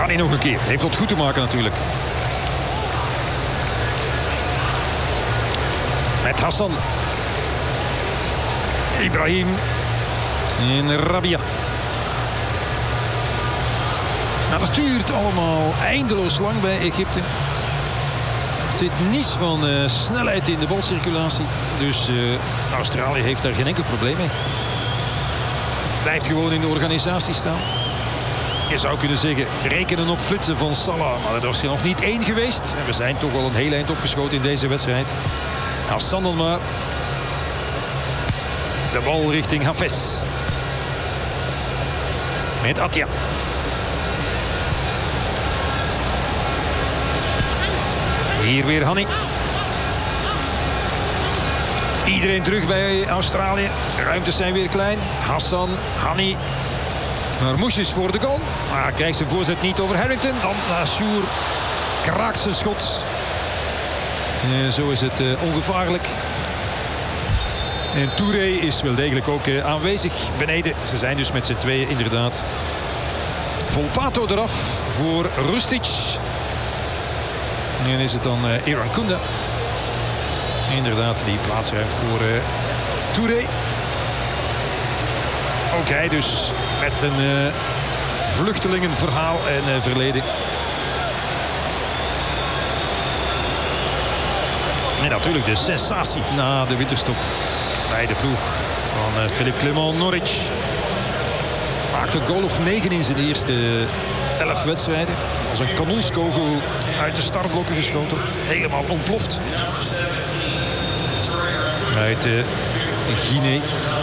Ghani nog een keer. Heeft wat goed te maken natuurlijk. Met Hassan. Ibrahim. En Rabia. Nou, dat duurt allemaal eindeloos lang bij Egypte. Er zit niets van snelheid in de balcirculatie. Dus Australië heeft daar geen enkel probleem mee. Blijft gewoon in de organisatie staan. Je zou kunnen zeggen, rekenen op flitsen van Salah. Maar er was er nog niet één geweest. En we zijn toch wel een heel eind opgeschoten in deze wedstrijd. Hassan dan maar. De bal richting Hafez. Met Atia. Hier weer Hani. Iedereen terug bij Australië. De ruimtes zijn weer klein. Hassan, Hani. Maar Moes is voor de goal. Maar hij krijgt zijn voorzet niet over Harrington. Dan Ashour kraakt zijn schot. Zo is het ongevaarlijk. En Touré is wel degelijk ook aanwezig beneden. Ze zijn dus met z'n tweeën inderdaad. Volpato eraf voor Rustic. En dan is het dan Iran Kunda. Inderdaad, die plaatsruimt voor Touré. Ook hij dus met een vluchtelingenverhaal en verleden. En natuurlijk de sensatie na de winterstop bij de ploeg van Philippe Clement Norwich. Maakte een goal of 9 in zijn eerste 11 wedstrijden. Als een kanonskogel uit de startblokken geschoten. Helemaal ontploft. Uit Guinea.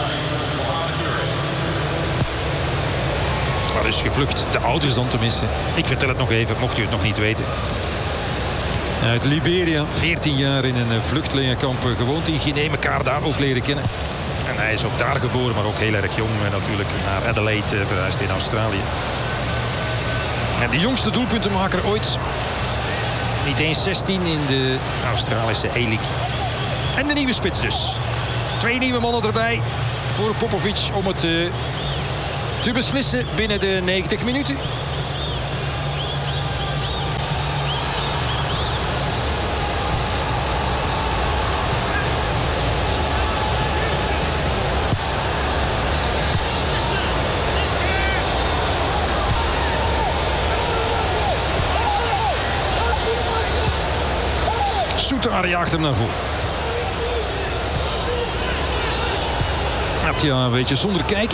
Maar is gevlucht. De ouders dan tenminste. Ik vertel het nog even, mocht u het nog niet weten. Uit Liberia, 14 jaar in een vluchtelingenkamp gewoond in Guinea. Elkaar daar ook leren kennen. En hij is ook daar geboren, maar ook heel erg jong natuurlijk naar Adelaide verhuisd in Australië. En de jongste doelpuntenmaker ooit. Niet eens 16 in de Australische A-League. En de nieuwe spits dus. 2 nieuwe mannen erbij voor Popovic om het te beslissen binnen de 90 minuten. Soeteraar jaagt hem naar voren. Ja, een beetje zonder kijken.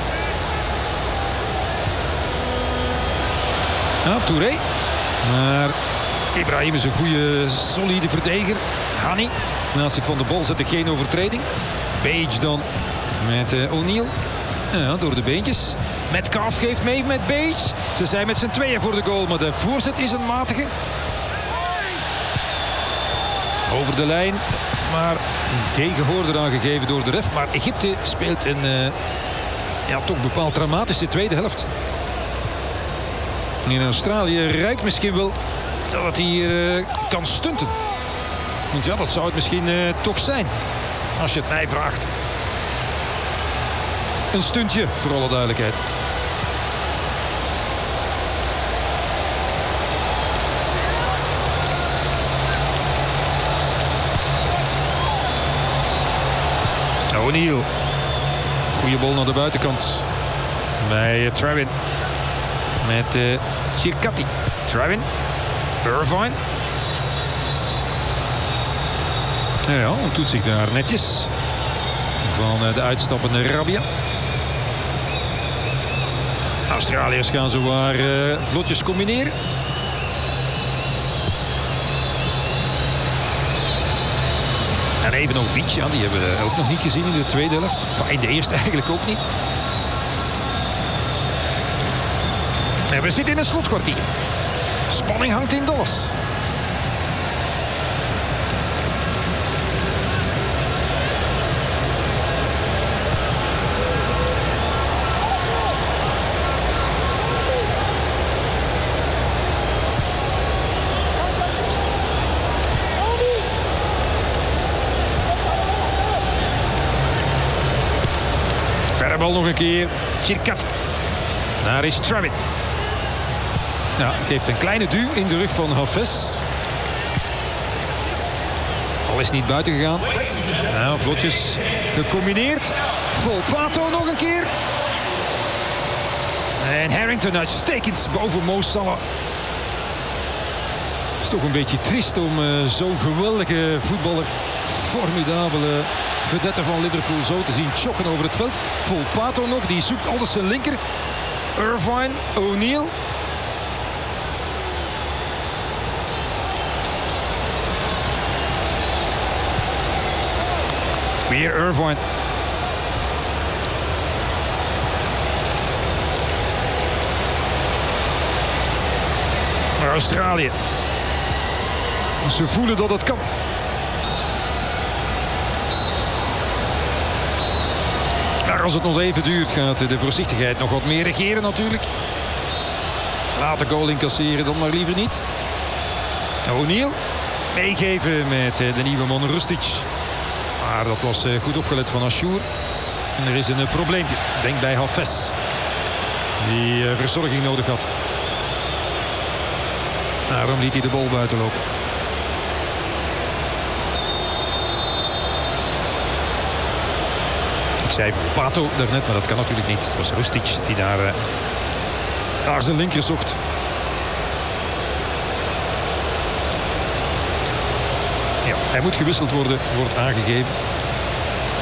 Ja, Touré. Maar Ibrahim is een goede, solide verdediger. Hani. Naast zich van de bal zet geen overtreding. Page dan met O'Neill. Ja, door de beentjes. Metcalf geeft mee met Page. Ze zijn met z'n tweeën voor de goal. Maar de voorzet is een matige. Over de lijn. Maar geen gehoor eraan gegeven door de ref. Maar Egypte speelt een toch bepaald dramatische tweede helft. In Australië ruikt misschien wel dat het hier kan stunten. Want ja, dat zou het misschien toch zijn. Als je het mij vraagt. Een stuntje, voor alle duidelijkheid. O'Neill. Goeie bal naar de buitenkant. Bij Trawin. Met Chirkati. Trawin. Irvine. Ja, doet zich daar netjes. Van de uitstappende Rabia. Australiërs gaan zowaar vlotjes combineren. En even nog Beach, ja, die hebben we ook nog niet gezien in de tweede helft. Enfin, in de eerste eigenlijk ook niet. En we zitten in een slotkwartier. Spanning hangt in Dallas. Verre bal nog een keer. Chirkat. Daar is Trawin. Ja, geeft een kleine duw in de rug van Hafez. Al is niet buiten gegaan. Ja, vlotjes gecombineerd. Volpato nog een keer. En Harrington uitstekend boven Mo Salah. Het is toch een beetje triest om zo'n geweldige voetballer, formidabele vedette van Liverpool, zo te zien chokken over het veld. Volpato nog, die zoekt altijd zijn linker. Irvine, O'Neill. Weer Irvine. Australië. Ze voelen dat het kan. Maar als het nog even duurt, gaat de voorzichtigheid nog wat meer regeren natuurlijk. Laat de goal incasseren, dan maar liever niet. O'Neill meegeven met de nieuwe man Rustic. Maar dat was goed opgelet van Ashour. En er is een probleempje. Denk bij Hafez. Die verzorging nodig had. Daarom liet hij de bal buiten lopen. Ik zei van Pato daarnet, maar dat kan natuurlijk niet. Het was Rustic die daar zijn linker zocht. Ja, hij moet gewisseld worden, wordt aangegeven.